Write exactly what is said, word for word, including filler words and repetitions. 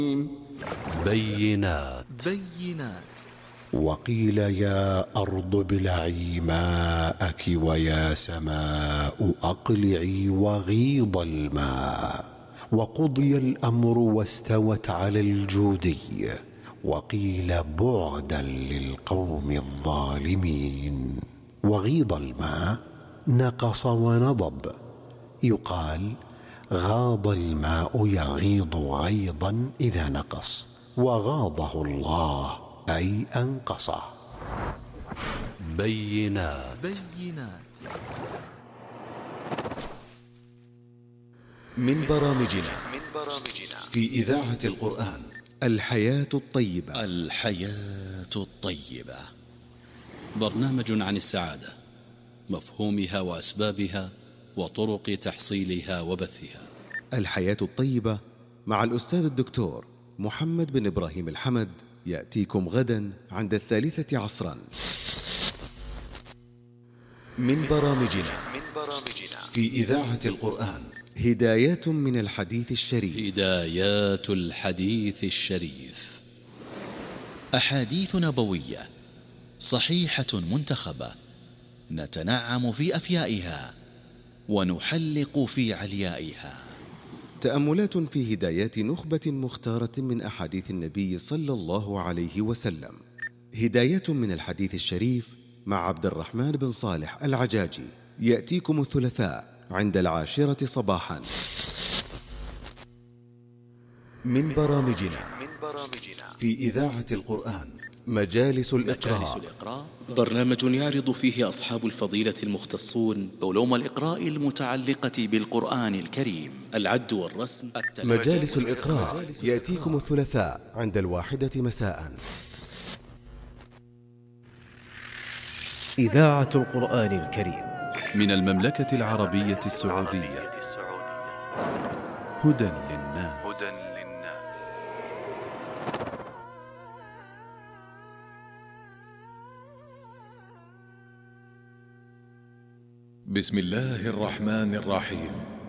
بينات بينات وقيل يا أرض ابلعي ماءك ويا سماء أقلعي وغيض الماء وقضي الأمر واستوت على الجودي وقيل بعدا للقوم الظالمين. وغيض الماء نقص ونضب، يقال غاض الماء يغيض غيضا إذا نقص، وغاضه الله أي أنقصه. بينات بينات من برامجنا في إذاعة القرآن الحياة الطيبة. الحياة الطيبة برنامج عن السعادة، مفهومها وأسبابها وطرق تحصيلها وبثها. الحياة الطيبة مع الأستاذ الدكتور محمد بن إبراهيم الحمد يأتيكم غدا عند الثالثة عصرا. من برامجنا في إذاعة القرآن هدايات من الحديث الشريف. هدايات الحديث الشريف، أحاديث نبوية صحيحة منتخبة، نتنعم في أفيائها ونحلق في عليائها. تأملات في هدايات نخبة مختارة من أحاديث النبي صلى الله عليه وسلم. هداية من الحديث الشريف مع عبد الرحمن بن صالح العجاجي، يأتيكم الثلاثاء عند العاشرة صباحا. من برامجنا في إذاعة القرآن مجالس الإقراء، برنامج يعرض فيه أصحاب الفضيلة المختصون علوم الإقراء المتعلقة بالقرآن الكريم، العد والرسم. مجالس الإقراء يأتيكم الثلاثاء عند الواحدة مساء. إذاعة القرآن الكريم من المملكة العربية السعودية. هدى للناس. بسم الله الرحمن الرحيم.